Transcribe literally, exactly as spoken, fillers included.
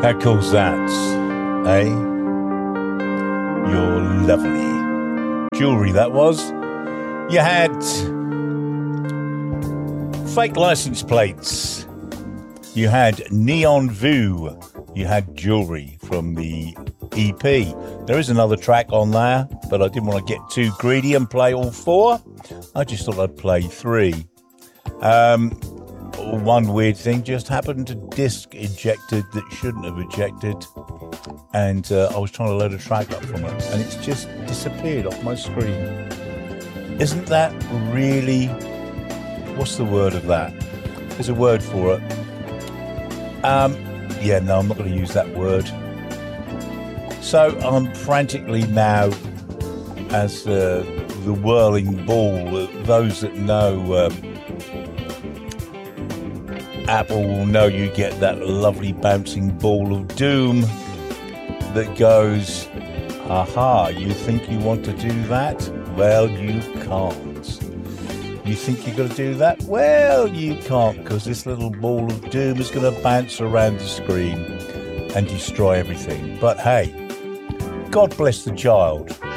How cool's that, eh? You're lovely. Jewellery, that was. You had fake license plates. You had Neon Vu. You had Jewellery from the E P. There is another track on there, but I didn't want to get too greedy and play all four. I just thought I'd play three. Um, one weird thing just happened. A disc ejected that shouldn't have ejected, and uh, I was trying to load a track up from it, and it's just disappeared off my screen. Isn't that really... what's the word of that? There's a word for it. Um, yeah, no, I'm not going to use that word. So I'm frantically now, as uh, the whirling ball, uh, those that know um, Apple will know you get that lovely bouncing ball of doom that goes, aha, you think you want to do that? Well, you can't. You think you're going to do that? Well, you can't, because this little ball of doom is going to bounce around the screen and destroy everything. But hey, God bless the child.